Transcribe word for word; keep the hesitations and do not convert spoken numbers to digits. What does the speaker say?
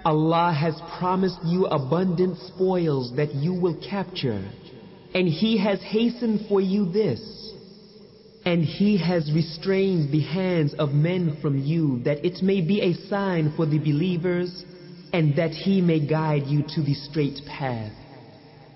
Allah has promised you abundant spoils that you will capture, and He has hastened for you this. And He has restrained the hands of men from you, that it may be a sign for the believers, and that He may guide you to the straight path.